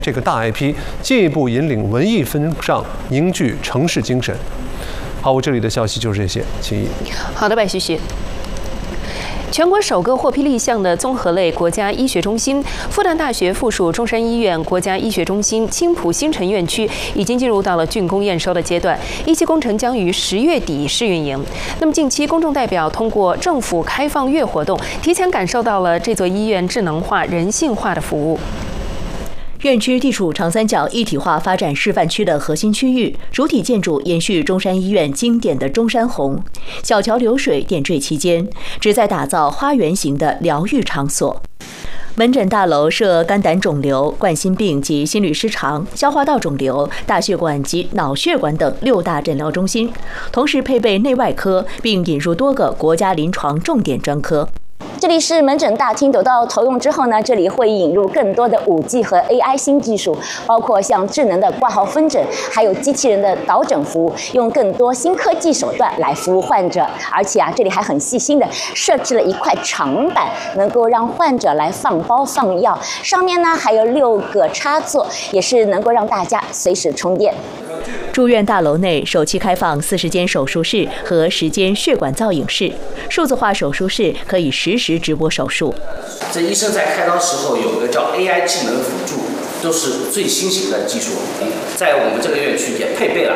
这个大 IP 进一步引领文艺风尚，凝聚城市精神。好，我这里的消息就是这些，秦毅。 好的，白旭旭。全国首个获批立项的综合类国家医学中心——复旦大学附属中山医院国家医学中心青浦新城院区，已经进入到了竣工验收的阶段，一期工程将于10月底试运营。那么，近期公众代表通过政府开放月活动，提前感受到了这座医院智能化、人性化的服务。 院区地处长三角一体化发展示范区的核心区域，主体建筑延续中山医院经典的中山红，小桥流水点缀其间，旨在打造花园型的疗愈场所。门诊大楼设肝胆肿瘤、冠心病及心律失常、消化道肿瘤、大血管及脑血管等6大诊疗中心，同时配备内外科，并引入多个国家临床重点专科。 这里是门诊大厅，得到投用之后呢，这里会引入更多的5G 和 AI 新技术，包括像智能的挂号分诊，还有机器人的导诊服务，用更多新科技手段来服务患者。而且这里还很细心的设置了一块长板，能够让患者来放包放药，上面呢还有6个插座，也是能够让大家随时充电。 住院大楼内首期开放40间手术室和10间血管造影室，数字化手术室可以实时直播手术。 这医生在开刀时候有个叫 AI 智能辅助，都是最新型的技术，在我们这个院区也配备了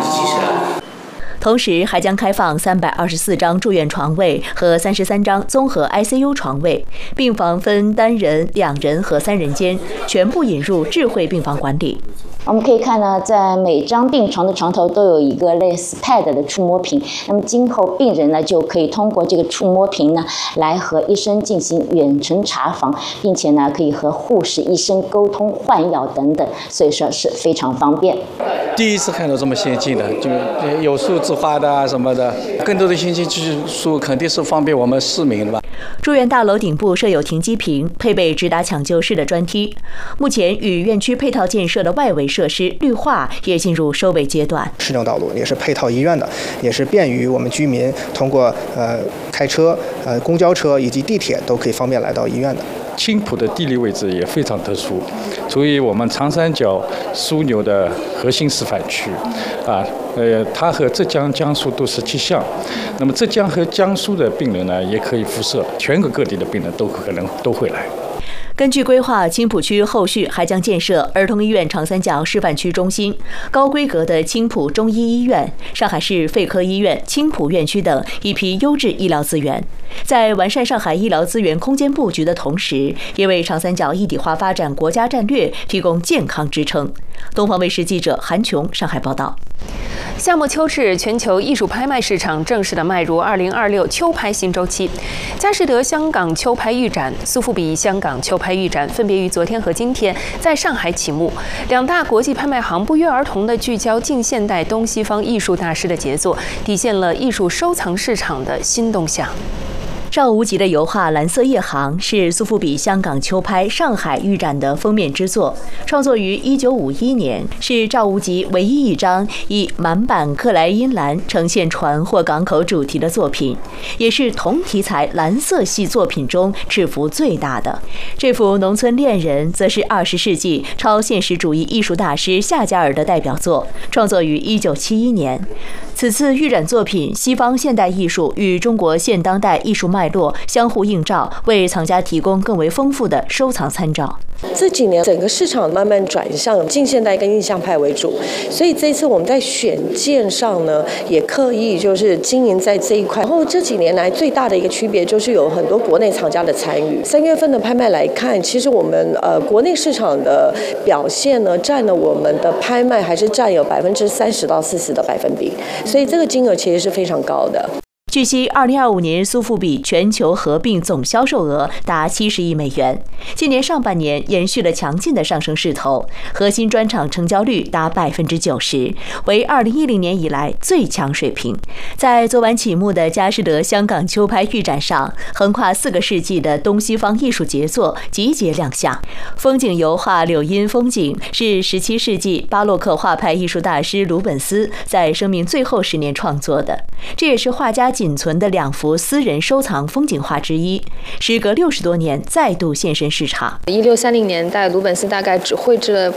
70%。 同时还将开放324张住院床位和33张综合 ICU 床位，病房分单人、2人和3人间，全部引入智慧病房管理。 我们可以看呢，在每张病床的床头都有一个类似 Pad 的触摸屏，那么今后病人呢就可以通过这个触摸屏呢来和医生进行远程查房，并且呢可以和护士、医生沟通、换药等等，所以说是非常方便。 第一次看到这么先进的，就有数字化的啊什么的，更多的先进技术肯定是方便我们市民的吧。 住院大楼顶部设有停机坪，配备直达抢救室的专梯。目前与院区配套建设的外围设施绿化也进入收尾阶段。 市政道路也是配套医院的，也是便于我们居民通过开车、公交车以及地铁都可以方便来到医院的。 青浦的地理位置也非常特殊，处于我们长三角枢纽的核心示范区，它和浙江、江苏都是迹象。那么浙江和江苏的病人呢，也可以辐射全国各地的病人都可能都会来。 根据规划，青浦区后续还将建设儿童医院长三角示范区中心、高规格的青浦中医医院、上海市肺科医院青浦院区等一批优质医疗资源。在完善上海医疗资源空间布局的同时，也为长三角一体化发展国家战略提供健康支撑。东方卫视记者韩琼上海报道。 夏末秋至，全球艺术拍卖市场正式的迈入2026秋拍新周期。佳士得香港秋拍预展、苏富比香港秋拍预展分别于昨天和今天在上海启幕。2大国际拍卖行不约而同地聚焦近现代东西方艺术大师的杰作，体现了艺术收藏市场的新动向。 赵无极的油画《蓝色夜航》是苏富比香港秋拍上海预展的封面之作，创作于1951年，是赵无极唯一一张以满版克莱因蓝呈现船或港口主题的作品，也是同题材蓝色系作品中尺幅最大的。这幅《农村恋人》则是20世纪超现实主义艺术大师夏加尔的代表作，创作于1971年。此次预展作品，西方现代艺术与中国现当代艺术脉络相互映照，为藏家提供更为丰富的收藏参照。 这几年整个市场慢慢转向近现代跟印象派为主，所以这次我们在选件上呢，也刻意就是经营在这一块。然后这几年来最大的一个区别就是有很多国内藏家的参与。3月份的拍卖来看，其实我们国内市场的表现呢，占了我们的拍卖还是占有30%到40%的百分比，所以这个金额其实是非常高的。 据悉，2025年苏富比全球合并总销售额达70亿美元。今年上半年延续了强劲的上升势头，核心专场成交率达90%，为2010年以来最强水平。在昨晚启幕的佳士得香港秋拍预展上，横跨4个世纪的东西方艺术杰作集结亮相。风景油画《柳荫风景》是17世纪巴洛克画派艺术大师鲁本斯在生命最后10年创作的，这也是画家仅存的2幅私人收藏风景画之一，时隔60多年再度现身市场。 1630年代，鲁本斯大概只绘制了